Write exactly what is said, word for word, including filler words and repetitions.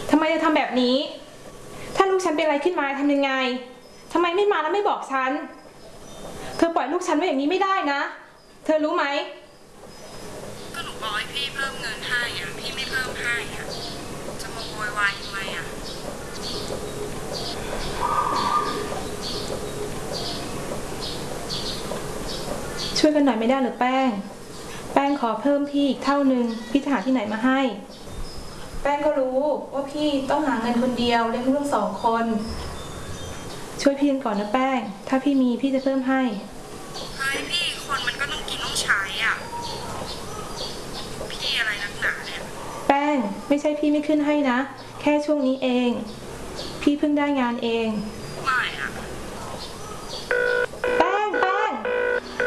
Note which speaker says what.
Speaker 1: ทำไมจะทำแบบนี้ถ้าลูกฉันเป็นอะไรขึ้นมาทำยังไงทำไมไม่มาแล้วไม่บอกฉันเธอปล่อยลูกฉันไว้อย่างนี้ไม่ได้นะเธอรู้ไหม
Speaker 2: ก็หนูบอกให้พี่เพิ่มเงินให้อ่ะพี่ไม่เพิ่มให้อ่ะจะมาโวยวายทำไมอ่ะ
Speaker 1: ช่วยกันหน่อยไม่ได้หรือแป้งแป้งขอเพิ่มพี่อีกเท่านึงพี่จะหาที่ไหนมาให้แป้งก็รู้ว่าพี่ต้องหาเงินคนเดียวเลี้ยงลูกสองคนช่วยพี่กันก่อนนะแป้งถ้าพี่มีพี่จะเพิ่มให้
Speaker 2: เฮ้ยพี่คนมันก็ต้องกินต้องใช้อ่ะพี่อะไรนักหนาเนี่ย
Speaker 1: แป้งไม่ใช่พี่ไม่ขึ้นให้นะแค่ช่วงนี้เองพี่เพิ่งได้งานเอง